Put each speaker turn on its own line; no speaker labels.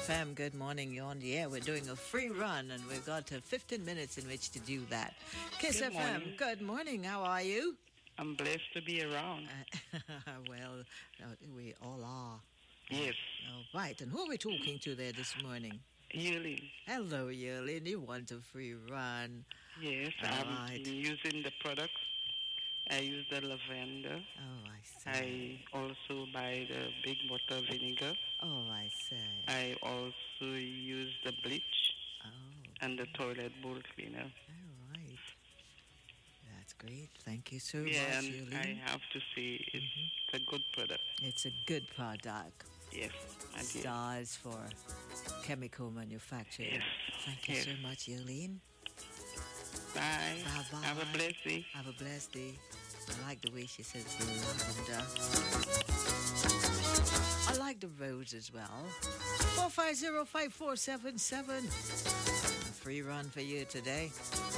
FM, good morning. You're on the air. We're doing a free run and we've got 15 minutes in which to do that. Kiss
Good
FM,
morning.
good morning. How are you?
I'm blessed to be around.
Well, we all are.
Yes.
All right. And who are we talking to there this morning?
Yearly.
Hello, Yulin. You want a free run?
Yes,
All
I'm
right.
using the products. I use the lavender.
Oh, I see.
I also buy the big bottle vinegar.
Oh, I see.
I also use the bleach
Oh,
and the toilet bowl cleaner.
all right. That's great. Thank you so
Yeah,
much,
and
Yulin.
I have to say it's a good product.
It's a good product.
Yes, my dear.
Stars for chemical manufacturing.
Yes.
Thank you
Yes.
so much, Yulin.
Bye.
Bye-bye.
Have a blessed day.
Have a blessed day. I like the way she says lavender. I like the rose as well. 450-5477. A free run for you today.